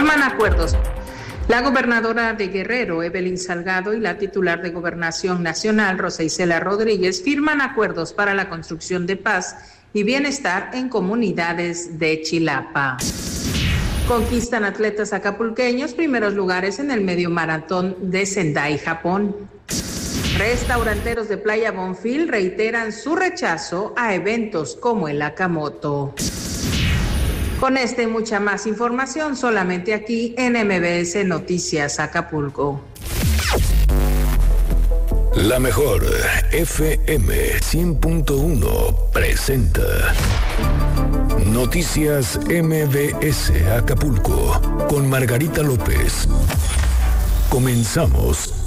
firman acuerdos. La gobernadora de Guerrero, Evelyn Salgado, y la titular de Gobernación Nacional, Rosa Isela Rodríguez, firman acuerdos para la construcción de paz y bienestar en comunidades de Chilapa. Conquistan atletas acapulqueños primeros lugares en el medio maratón de Sendai, Japón. Restauranteros de Playa Bonfil reiteran su rechazo a eventos como el Akamoto. Con esta y mucha más información solamente aquí en MBS Noticias Acapulco. La mejor FM 100.1 presenta Noticias MBS Acapulco con Margarita López. Comenzamos.